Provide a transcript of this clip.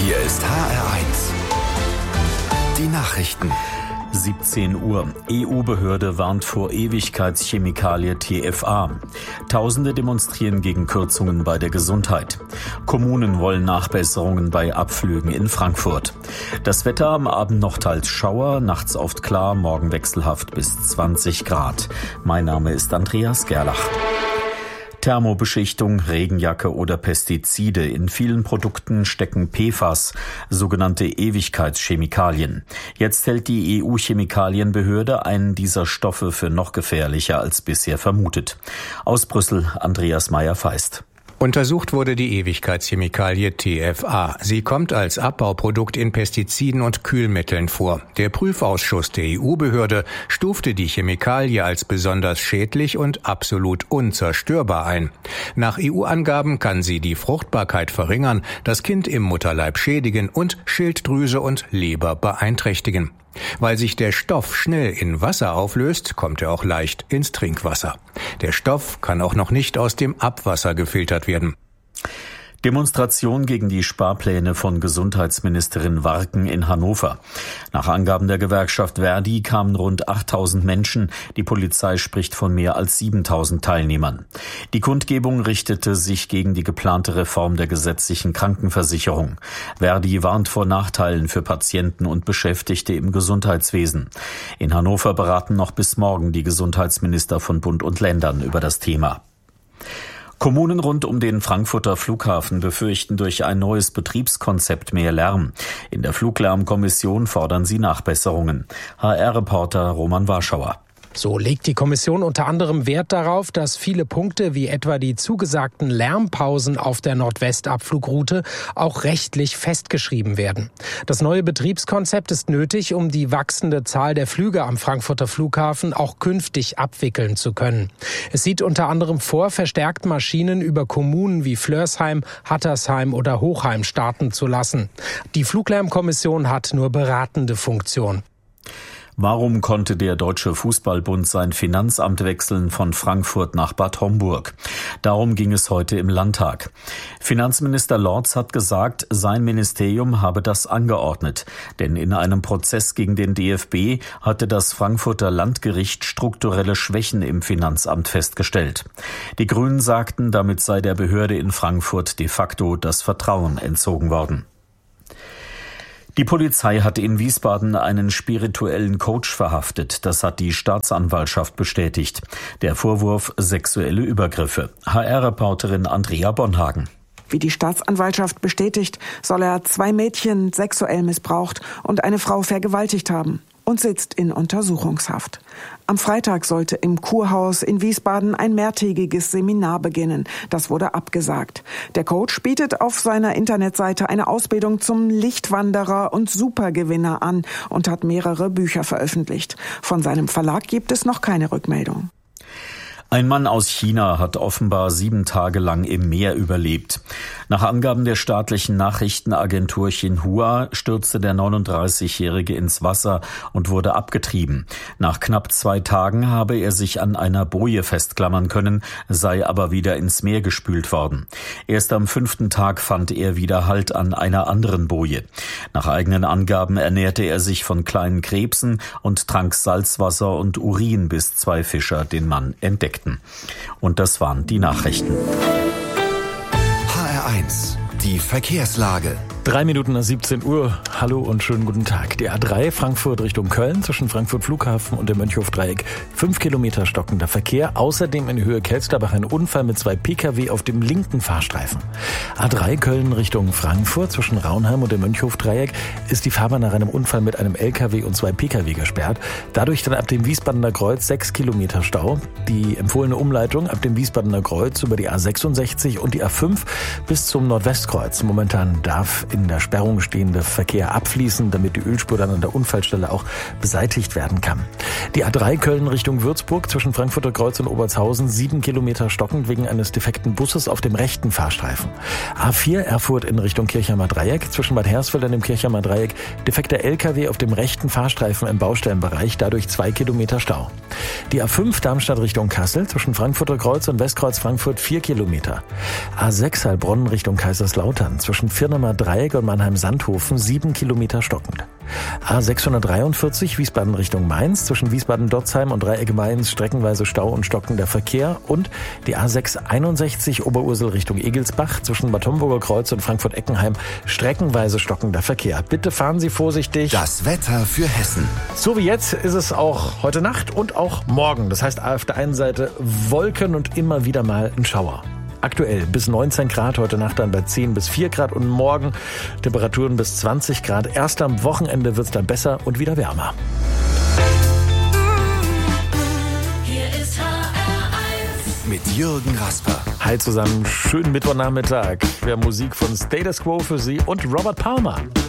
Hier ist HR1. Die Nachrichten. 17 Uhr. EU-Behörde warnt vor Ewigkeitschemikalie TFA. Tausende demonstrieren gegen Kürzungen bei der Gesundheit. Kommunen wollen Nachbesserungen bei Abflügen in Frankfurt. Das Wetter am Abend noch teils Schauer, nachts oft klar, morgen wechselhaft bis 20 Grad. Mein Name ist Andreas Gerlach. Thermobeschichtung, Regenjacke oder Pestizide. In vielen Produkten stecken PFAS, sogenannte Ewigkeitschemikalien. Jetzt hält die EU-Chemikalienbehörde einen dieser Stoffe für noch gefährlicher als bisher vermutet. Aus Brüssel, Andreas Meyer-Feist. Untersucht wurde die Ewigkeitschemikalie TFA. Sie kommt als Abbauprodukt in Pestiziden und Kühlmitteln vor. Der Prüfausschuss der EU-Behörde stufte die Chemikalie als besonders schädlich und absolut unzerstörbar ein. Nach EU-Angaben kann sie die Fruchtbarkeit verringern, das Kind im Mutterleib schädigen und Schilddrüse und Leber beeinträchtigen. Weil sich der Stoff schnell in Wasser auflöst, kommt er auch leicht ins Trinkwasser. Der Stoff kann auch noch nicht aus dem Abwasser gefiltert werden. Demonstration gegen die Sparpläne von Gesundheitsministerin Warken in Hannover. Nach Angaben der Gewerkschaft Verdi kamen rund 8.000 Menschen. Die Polizei spricht von mehr als 7.000 Teilnehmern. Die Kundgebung richtete sich gegen die geplante Reform der gesetzlichen Krankenversicherung. Verdi warnt vor Nachteilen für Patienten und Beschäftigte im Gesundheitswesen. In Hannover beraten noch bis morgen die Gesundheitsminister von Bund und Ländern über das Thema. Kommunen rund um den Frankfurter Flughafen befürchten durch ein neues Betriebskonzept mehr Lärm. In der Fluglärmkommission fordern sie Nachbesserungen. HR-Reporter Roman Warschauer. So legt die Kommission unter anderem Wert darauf, dass viele Punkte wie etwa die zugesagten Lärmpausen auf der Nordwestabflugroute auch rechtlich festgeschrieben werden. Das neue Betriebskonzept ist nötig, um die wachsende Zahl der Flüge am Frankfurter Flughafen auch künftig abwickeln zu können. Es sieht unter anderem vor, verstärkt Maschinen über Kommunen wie Flörsheim, Hattersheim oder Hochheim starten zu lassen. Die Fluglärmkommission hat nur beratende Funktion. Warum konnte der Deutsche Fußballbund sein Finanzamt wechseln von Frankfurt nach Bad Homburg? Darum ging es heute im Landtag. Finanzminister Lorz hat gesagt, sein Ministerium habe das angeordnet. Denn in einem Prozess gegen den DFB hatte das Frankfurter Landgericht strukturelle Schwächen im Finanzamt festgestellt. Die Grünen sagten, damit sei der Behörde in Frankfurt de facto das Vertrauen entzogen worden. Die Polizei hat in Wiesbaden einen spirituellen Coach verhaftet. Das hat die Staatsanwaltschaft bestätigt. Der Vorwurf sexuelle Übergriffe. HR-Reporterin Andrea Bonhagen. Wie die Staatsanwaltschaft bestätigt, soll er 2 Mädchen sexuell missbraucht und eine Frau vergewaltigt haben und sitzt in Untersuchungshaft. Am Freitag sollte im Kurhaus in Wiesbaden ein mehrtägiges Seminar beginnen. Das wurde abgesagt. Der Coach bietet auf seiner Internetseite eine Ausbildung zum Lichtwanderer und Supergewinner an und hat mehrere Bücher veröffentlicht. Von seinem Verlag gibt es noch keine Rückmeldung. Ein Mann aus China hat offenbar 7 Tage lang im Meer überlebt. Nach Angaben der staatlichen Nachrichtenagentur Xinhua stürzte der 39-Jährige ins Wasser und wurde abgetrieben. Nach knapp 2 Tagen habe er sich an einer Boje festklammern können, sei aber wieder ins Meer gespült worden. Erst am 5. Tag fand er wieder Halt an einer anderen Boje. Nach eigenen Angaben ernährte er sich von kleinen Krebsen und trank Salzwasser und Urin, bis 2 Fischer den Mann entdeckten. Und das waren die Nachrichten. HR1, die Verkehrslage. 3 Minuten nach 17 Uhr. Hallo und schönen guten Tag. Die A3 Frankfurt Richtung Köln zwischen Frankfurt Flughafen und dem Mönchhof-Dreieck. 5 Kilometer stockender Verkehr. Außerdem in Höhe Kelsterbach ein Unfall mit 2 Pkw auf dem linken Fahrstreifen. A3 Köln Richtung Frankfurt zwischen Raunheim und dem Mönchhof-Dreieck ist die Fahrbahn nach einem Unfall mit einem LKW und 2 Pkw gesperrt. Dadurch dann ab dem Wiesbadener Kreuz 6 Kilometer Stau. Die empfohlene Umleitung ab dem Wiesbadener Kreuz über die A66 und die A5 bis zum Nordwestkreuz. Momentan darf in der Sperrung stehende Verkehr abfließen, damit die Ölspur dann an der Unfallstelle auch beseitigt werden kann. Die A3 Köln Richtung Würzburg zwischen Frankfurter Kreuz und Obertshausen 7 Kilometer stockend wegen eines defekten Busses auf dem rechten Fahrstreifen. A4 Erfurt in Richtung Kirchheimer Dreieck zwischen Bad Hersfeld und dem Kirchheimer Dreieck defekter LKW auf dem rechten Fahrstreifen im Baustellenbereich, dadurch 2 Kilometer Stau. Die A5 Darmstadt Richtung Kassel zwischen Frankfurter Kreuz und Westkreuz Frankfurt 4 Kilometer. A6 Heilbronn Richtung Kaiserslautern zwischen Firnemer Dreieck Dreieck und Mannheim-Sandhofen 7 Kilometer stockend. A643 Wiesbaden Richtung Mainz, zwischen Wiesbaden-Dotzheim und Dreieck Mainz streckenweise Stau und stockender Verkehr. Und die A661 Oberursel Richtung Egelsbach, zwischen Bad Homburger Kreuz und Frankfurt-Eckenheim streckenweise stockender Verkehr. Bitte fahren Sie vorsichtig. Das Wetter für Hessen. So wie jetzt ist es auch heute Nacht und auch morgen. Das heißt auf der einen Seite Wolken und immer wieder mal ein Schauer. Aktuell bis 19 Grad, heute Nacht dann bei 10 bis 4 Grad und morgen Temperaturen bis 20 Grad. Erst am Wochenende wird es dann besser und wieder wärmer. Hier ist HR1 Mit Jürgen Rasper. Hi zusammen, schönen Mittwochnachmittag. Wir haben Musik von Status Quo für Sie und Robert Palmer.